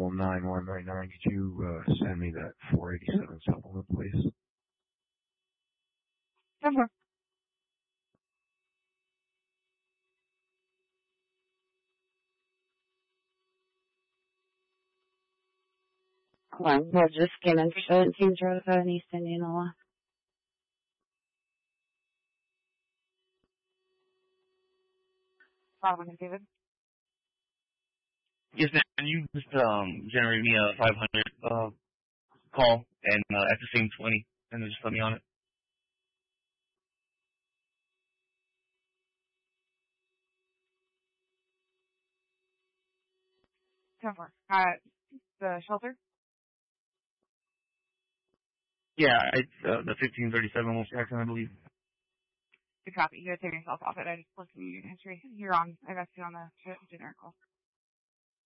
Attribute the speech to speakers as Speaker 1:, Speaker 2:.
Speaker 1: Control 9199. Could you send me that 487 supplement, please?
Speaker 2: Sure. Hold on, we're just scanning for 1705 East Indianola. David?
Speaker 3: Yes, ma'am. Can you just generate me a 500 call and at the same 20 and then just let me on it?
Speaker 2: The shelter?
Speaker 3: Yeah, it's the 1537 Wolf Jackson, I believe.
Speaker 2: Good copy. You gotta take yourself off it. I just looked at your history. You're on. I got you on the generic call.